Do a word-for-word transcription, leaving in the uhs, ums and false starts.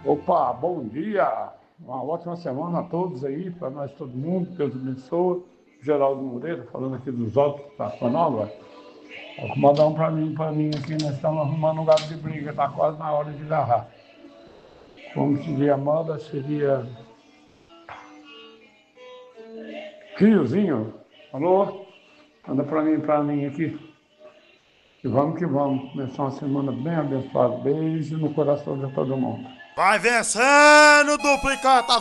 Opa, bom dia! Uma ótima semana a todos aí, para nós todo mundo, Deus abençoe. Geraldo Moreira, falando aqui dos Altos da Nova. Mandar um para mim, para mim aqui, nós estamos arrumando um gado de briga, está quase na hora de agarrar. Como seria a moda, seria Riozinho. Alô? Manda para mim, para mim aqui. E vamos que vamos. Começar uma semana bem abençoada. Beijo no coração de todo mundo. Vai vencendo, duplicata!